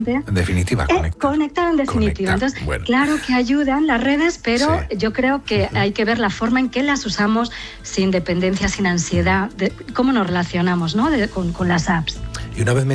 En definitiva, conectar en definitiva. Entonces, claro que ayudan las redes, pero yo creo que hay que ver la forma en que las usamos sin dependencia, sin ansiedad, de cómo nos relacionamos, ¿no? con las apps. Y una vez